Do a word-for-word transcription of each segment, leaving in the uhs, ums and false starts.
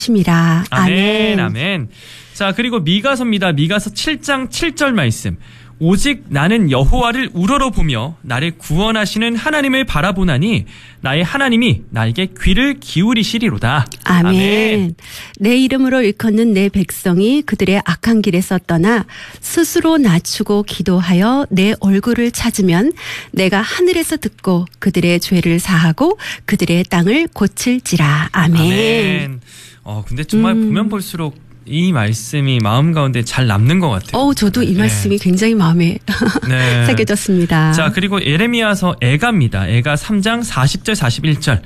십니다. 아멘, 아멘. 자, 그리고 미가서입니다. 미가서 칠 장 칠 절 말씀. 오직 나는 여호와를 우러러보며 나를 구원하시는 하나님을 바라보나니 나의 하나님이 나에게 귀를 기울이시리로다. 아멘. 아멘. 내 이름으로 일컫는 내 백성이 그들의 악한 길에서 떠나 스스로 낮추고 기도하여 내 얼굴을 찾으면 내가 하늘에서 듣고 그들의 죄를 사하고 그들의 땅을 고칠지라. 아멘. 아멘. 어, 근데 정말 음. 보면 볼수록 이 말씀이 마음 가운데 잘 남는 것 같아요. 어, 저도 이 말씀이 네. 굉장히 마음에 네. 새겨졌습니다. 자, 그리고 예레미야서 에가입니다. 에가 삼 장 사십 절 사십일 절.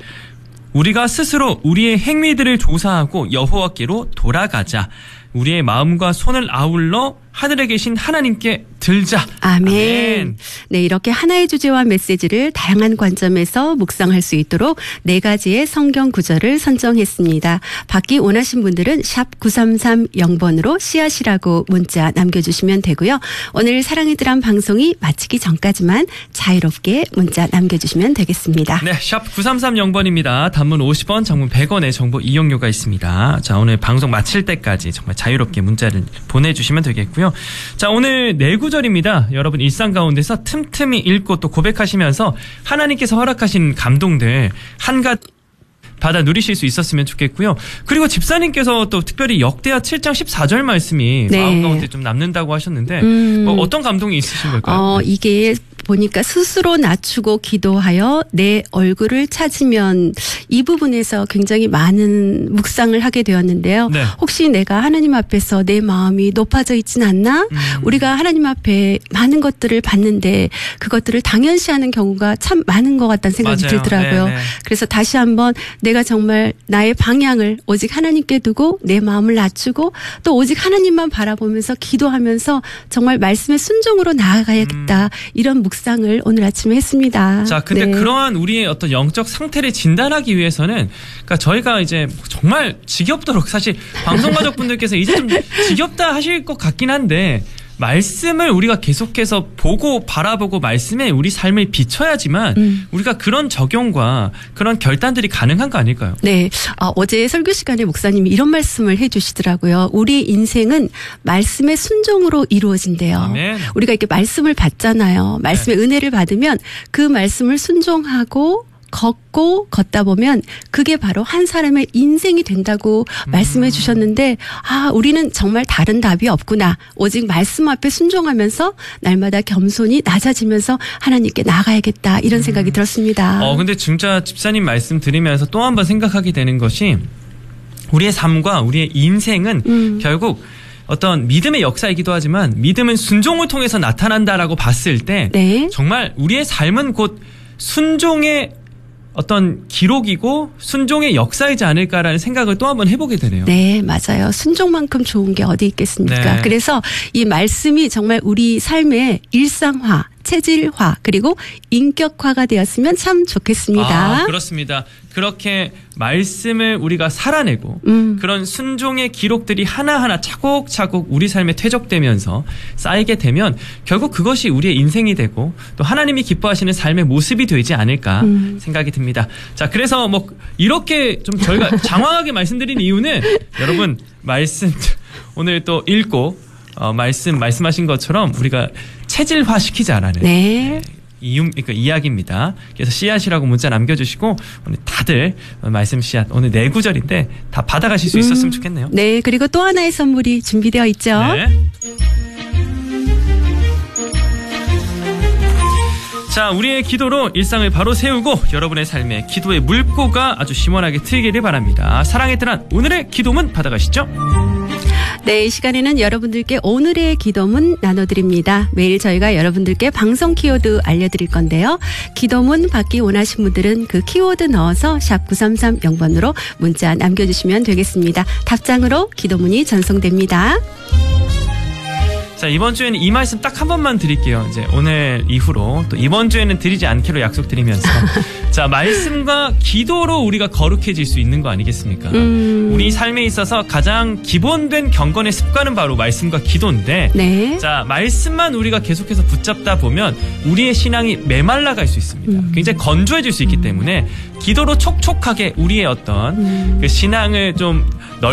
우리가 스스로 우리의 행위들을 조사하고 여호와께로 돌아가자. 우리의 마음과 손을 아울러 하늘에 계신 하나님께 들자. 아멘. 아멘. 네, 이렇게 하나의 주제와 메시지를 다양한 관점에서 묵상할 수 있도록 네 가지의 성경 구절을 선정했습니다. 받기 원하신 분들은 샵 구삼삼공 번으로 씨앗이라고 문자 남겨주시면 되고요. 오늘 사랑의 드람 방송이 마치기 전까지만 자유롭게 문자 남겨주시면 되겠습니다. 네, 샵 구삼삼공 번입니다. 단문 오십 원, 장문 백 원의 정보 이용료가 있습니다. 자, 오늘 방송 마칠 때까지 정말 자유롭게 문자를 보내주시면 되겠고요. 자, 오늘 네 구절입니다. 여러분 일상 가운데서 틈틈이 읽고 또 고백하시면서 하나님께서 허락하신 감동들 한갓 받아 누리실 수 있었으면 좋겠고요. 그리고 집사님께서 또 특별히 역대하 칠 장 십사 절 말씀이 네. 마음 가운데 좀 남는다고 하셨는데 음. 뭐 어떤 감동이 있으신 걸까요? 어, 네. 이게 보니까 스스로 낮추고 기도하여 내 얼굴을 찾으면 이 부분에서 굉장히 많은 묵상을 하게 되었는데요. 네. 혹시 내가 하나님 앞에서 내 마음이 높아져 있진 않나? 음. 우리가 하나님 앞에 많은 것들을 봤는데 그것들을 당연시하는 경우가 참 많은 것 같다는 생각이 맞아요. 들더라고요. 네네. 그래서 다시 한번 내가 정말 나의 방향을 오직 하나님께 두고 내 마음을 낮추고 또 오직 하나님만 바라보면서 기도하면서 정말 말씀의 순종으로 나아가야겠다. 음. 이런 묵상을 오늘 아침에 했습니다. 자, 근데 네. 그러한 우리의 어떤 영적 상태를 진단하기 위해서는 그러니까 저희가 이제 정말 지겹도록 사실 방송 가족분들께서 이제 좀 지겹다 하실 것 같긴 한데 말씀을 우리가 계속해서 보고 바라보고 말씀에 우리 삶을 비춰야지만 음. 우리가 그런 적용과 그런 결단들이 가능한 거 아닐까요? 네. 어, 어제 설교 시간에 목사님이 이런 말씀을 해 주시더라고요. 우리 인생은 말씀의 순종으로 이루어진대요. 아멘. 우리가 이렇게 말씀을 받잖아요. 말씀의 네. 은혜를 받으면 그 말씀을 순종하고 걷고 걷다 보면 그게 바로 한 사람의 인생이 된다고 음. 말씀해 주셨는데 아 우리는 정말 다른 답이 없구나. 오직 말씀 앞에 순종하면서 날마다 겸손히 낮아지면서 하나님께 나가야겠다. 이런 생각이 음. 들었습니다. 어 근데 진짜 집사님 말씀 들으면서 또 한 번 생각하게 되는 것이 우리의 삶과 우리의 인생은 음. 결국 어떤 믿음의 역사이기도 하지만 믿음은 순종을 통해서 나타난다라고 봤을 때 네. 정말 우리의 삶은 곧 순종의 어떤 기록이고 순종의 역사이지 않을까라는 생각을 또 한번 해보게 되네요. 네, 맞아요. 순종만큼 좋은 게 어디 있겠습니까? 네. 그래서 이 말씀이 정말 우리 삶의 일상화, 체질화 그리고 인격화가 되었으면 참 좋겠습니다. 아, 그렇습니다. 그렇게 말씀을 우리가 살아내고 음. 그런 순종의 기록들이 하나하나 차곡차곡 우리 삶에 퇴적되면서 쌓이게 되면 결국 그것이 우리의 인생이 되고 또 하나님이 기뻐하시는 삶의 모습이 되지 않을까 음. 생각이 듭니다. 자, 그래서 뭐 이렇게 좀 저희가 장황하게 말씀드린 이유는 여러분 말씀 오늘 또 읽고 어, 말씀 말씀하신 것처럼 우리가 체질화 시키자라는 네. 네, 이유, 그러니까 이야기입니다. 그래서 씨앗이라고 문자 남겨주시고 오늘 다들 말씀 씨앗 오늘 네 구절인데 다 받아가실 수 있었으면 음, 좋겠네요. 네, 그리고 또 하나의 선물이 준비되어 있죠. 네. 자, 우리의 기도로 일상을 바로 세우고 여러분의 삶에 기도의 물꼬가 아주 시원하게 트이기를 바랍니다. 사랑의 드란 오늘의 기도문 받아가시죠. 네, 이 시간에는 여러분들께 오늘의 기도문 나눠드립니다. 매일 저희가 여러분들께 방송 키워드 알려드릴 건데요. 기도문 받기 원하신 분들은 그 키워드 넣어서 샵 구삼삼공 번으로 문자 남겨주시면 되겠습니다. 답장으로 기도문이 전송됩니다. 자, 자, 이번 주에는 이 말씀 딱 한 번만 드릴게요. 이제 오늘 이후로 또 이번 주에는 드리지 않기로 약속드리면서 자, 말씀과 기도로 우리가 거룩해질 수 있는 거 아니겠습니까? 음. 우리 삶에 있어서 가장 기본된 경건의 습관은 바로 말씀과 기도인데 네. 자, 말씀만 우리가 계속해서 붙잡다 보면 우리의 신앙이 메말라갈 수 있습니다. 음. 굉장히 건조해질 수 있기 때문에 기도로 촉촉하게 우리의 어떤 음. 그 신앙을 좀